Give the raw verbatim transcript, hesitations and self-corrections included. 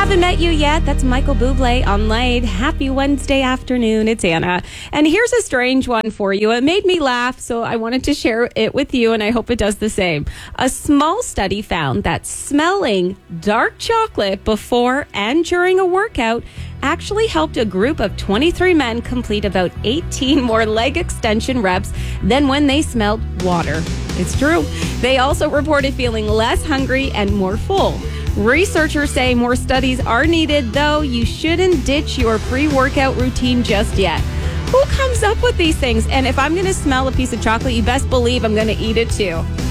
haven't met you yet, that's Michael Bublé on Laid. Happy Wednesday afternoon. It's Anna. And here's a strange one for you. It made me laugh, so I wanted to share it with you, and I hope it does the same. A small study found that smelling dark chocolate before and during a workout actually helped a group of twenty-three men complete about eighteen more leg extension reps than when they smelled water. It's true. They also reported feeling less hungry and more full. Researchers say more studies are needed, though you shouldn't ditch your pre-workout routine just yet. Who comes up with these things? And if I'm going to smell a piece of chocolate, you best believe I'm going to eat it too.